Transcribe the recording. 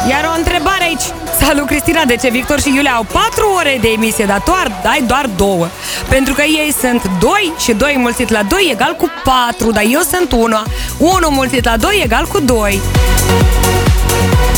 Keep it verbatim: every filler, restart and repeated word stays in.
Iar o întrebare aici. Salut, Cristina, de ce Victor și Iulia au patru ore de emisie, dar tu ar dai doar două? Pentru că ei sunt doi și doi mulțit la doi egal cu patru, dar eu sunt una. unu mulțit la doi egal cu doi.